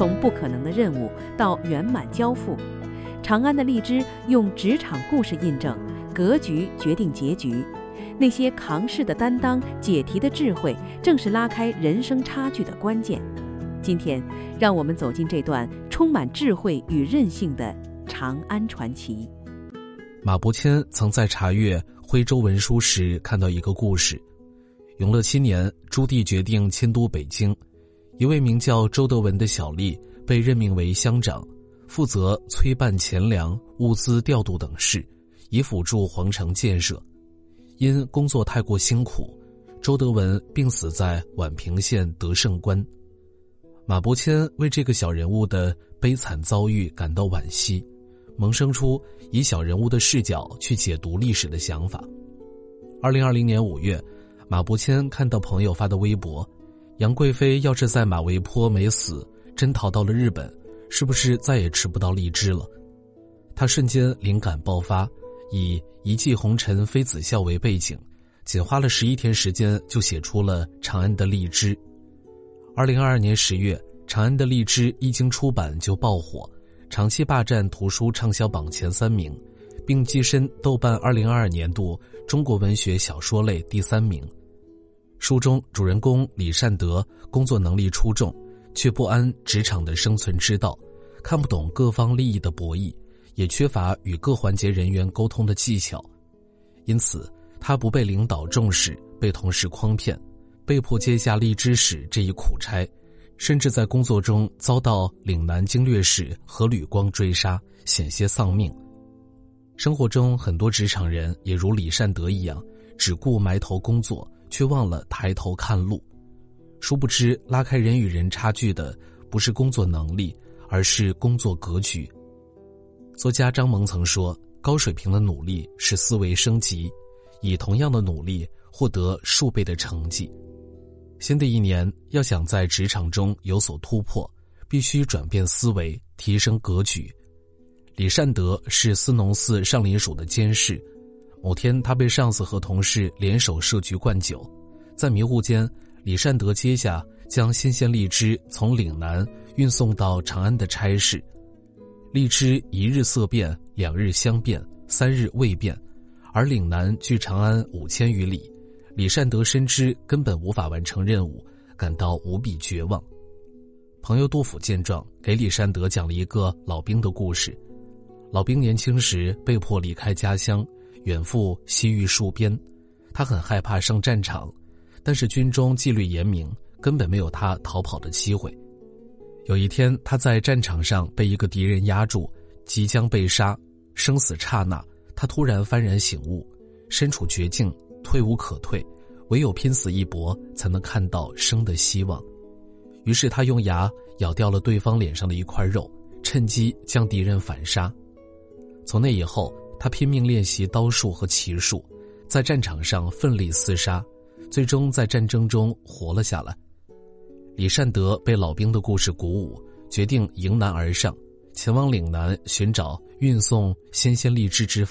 从不可能的任务到圆满交付。长安的荔枝用职场故事印证，格局决定结局。那些扛事的担当、解题的智慧，正是拉开人生差距的关键。今天，让我们走进这段充满智慧与韧性的长安传奇。 马伯骞曾在查阅徽州文书时看到一个故事：永乐7年，朱棣决定迁都北京，一位名叫周德文的小吏被任命为乡长，负责催办钱粮、物资调度等事，以辅助皇城建设。因工作太过辛苦，周德文病死在宛平县德胜关。马伯骞为这个小人物的悲惨遭遇感到惋惜，萌生出以小人物的视角去解读历史的想法。2020年5月，马伯骞看到朋友发的微博，杨贵妃要是在马嵬坡没死，真逃到了日本，是不是再也吃不到荔枝了？他瞬间灵感爆发，以一骑红尘妃子笑为背景，仅花了11天时间就写出了《长安的荔枝》。2022年10月，《长安的荔枝》一经出版就爆火，长期霸占图书畅销榜前3名，并跻身豆瓣2022年度中国文学小说类第3名。书中主人公李善德工作能力出众，却不谙职场的生存之道，看不懂各方利益的博弈，也缺乏与各环节人员沟通的技巧。因此，他不被领导重视，被同事诓骗，被迫接下荔枝使这一苦差，甚至在工作中遭到岭南经略使何吕光追杀，险些丧命。生活中很多职场人也如李善德一样，只顾埋头工作，却忘了抬头看路。殊不知，拉开人与人差距的不是工作能力，而是工作格局。作家张萌曾说，高水平的努力是思维升级，以同样的努力获得数倍的成绩。新的一年，要想在职场中有所突破，必须转变思维，提升格局。李善德是司农司上林署的监事，某天他被上司和同事联手设局灌酒，在迷糊间，李善德接下将新鲜荔枝从岭南运送到长安的差事。荔枝1日色变，2日香变，3日味变，而岭南距长安5000余里，李善德深知根本无法完成任务，感到无比绝望。朋友杜甫见状，给李善德讲了一个老兵的故事。老兵年轻时被迫离开家乡，远赴西域戍边，他很害怕上战场，但是军中纪律严明，根本没有他逃跑的机会。有一天，他在战场上被一个敌人压住，即将被杀，生死刹那，他突然幡然醒悟，身处绝境，退无可退，唯有拼死一搏，才能看到生的希望。于是他用牙咬掉了对方脸上的一块肉，趁机将敌人反杀。从那以后，他拼命练习刀术和骑术，在战场上奋力厮杀，最终在战争中活了下来。李善德被老兵的故事鼓舞，决定迎难而上，前往岭南寻找运送新鲜荔枝之